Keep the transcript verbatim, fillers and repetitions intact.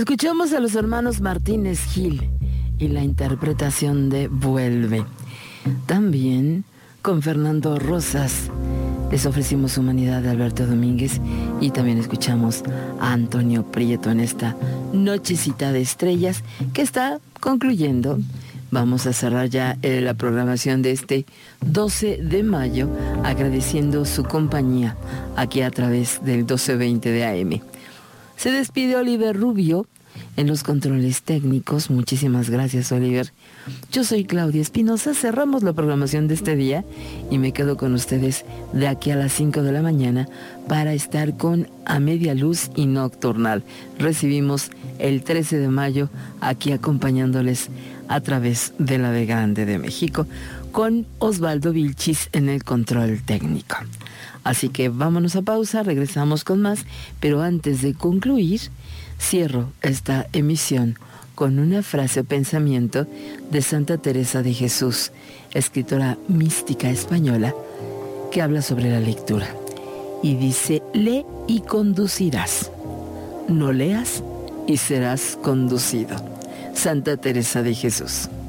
Escuchamos a los hermanos Martínez Gil y la interpretación de Vuelve. También con Fernando Rosas les ofrecimos Humanidad de Alberto Domínguez y también escuchamos a Antonio Prieto en esta nochecita de estrellas que está concluyendo. Vamos a cerrar ya eh, la programación de este doce de mayo agradeciendo su compañía aquí a través del doce veinte de A M. Se despide Oliver Rubio en los controles técnicos. Muchísimas gracias, Oliver. Yo soy Claudia Espinosa. Cerramos la programación de este día y me quedo con ustedes de aquí a las cinco de la mañana para estar con A Media Luz y Nocturnal. Recibimos el trece de mayo aquí acompañándoles a través de la B Grande de México con Osvaldo Vilchis en el control técnico. Así que vámonos a pausa, regresamos con más, pero antes de concluir, cierro esta emisión con una frase o pensamiento de Santa Teresa de Jesús, escritora mística española, que habla sobre la lectura. Y dice, lee y conducirás. No leas y serás conducido. Santa Teresa de Jesús.